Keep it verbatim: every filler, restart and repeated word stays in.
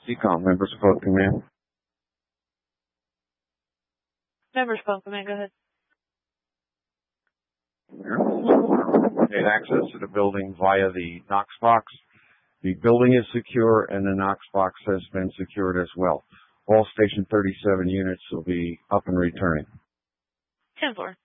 Decom, members of both command. Members of both command, go ahead. Get access to the building via the Knox box. The building is secure and the Knox box has been secured as well. All Station thirty-seven units will be up and returning. ten four.